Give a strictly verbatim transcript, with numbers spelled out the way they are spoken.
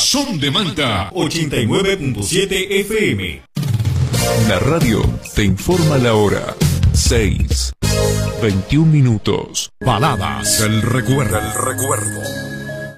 Son de Manta ochenta y nueve punto siete F M. La radio te informa la hora. seis, veintiún minutos. Baladas del recuerdo. El recuerdo.